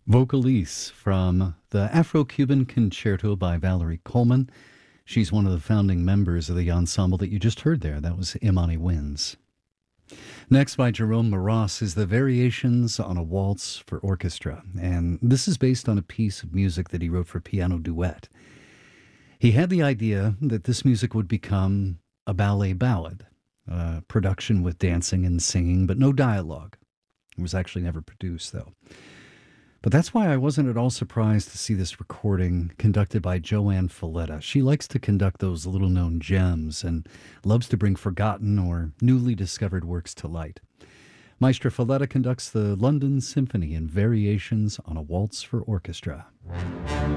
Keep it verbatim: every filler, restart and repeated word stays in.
Vocalise from the Afro-Cuban Concerto by Valerie Coleman. She's one of the founding members of the ensemble that you just heard there. That was Imani Winds. Next by Jerome Maras is the Variations on a Waltz for Orchestra. And this is based on a piece of music that he wrote for piano duet. He had the idea that this music would become a ballet ballad, a production with dancing and singing, but no dialogue. It was actually never produced, though. But that's why I wasn't at all surprised to see this recording conducted by Joanne Falletta. She likes to conduct those little-known gems and loves to bring forgotten or newly discovered works to light. Maestra Falletta conducts the London Symphony in Variations on a Waltz for Orchestra.